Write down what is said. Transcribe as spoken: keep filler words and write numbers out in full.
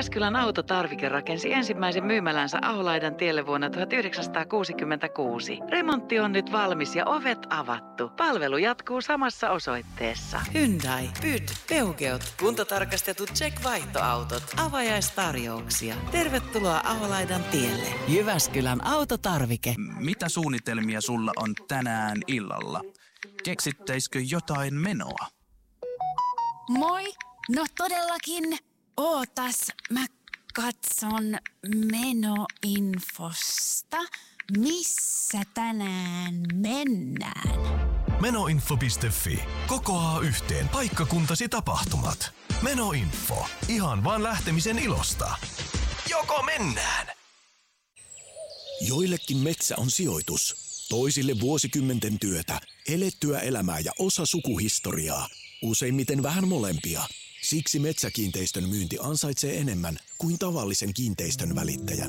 Jyväskylän autotarvike rakensi ensimmäisen myymälänsä Aholaidan tielle vuonna tuhatyhdeksänsataakuusikymmentäkuusi. Remontti on nyt valmis ja ovet avattu. Palvelu jatkuu samassa osoitteessa. Hyundai, Pyd, Peugeot, kuntotarkastetut check-vaihtoautot, avajaistarjouksia. Tervetuloa Aholaidan tielle. Jyväskylän autotarvike. Mitä suunnitelmia sulla on tänään illalla? Keksittäisikö jotain menoa? Moi! No todellakin. Ootas, mä katson menoinfosta. Missä tänään mennään? Menoinfo piste fi. Kokoaa yhteen paikkakuntasi tapahtumat. Menoinfo. Ihan vaan lähtemisen ilosta. Joko mennään? Joillekin metsä on sijoitus. Toisille vuosikymmenten työtä, elettyä elämää ja osa sukuhistoriaa. Useimmiten vähän molempia. Siksi metsäkiinteistön myynti ansaitsee enemmän kuin tavallisen kiinteistön välittäjän.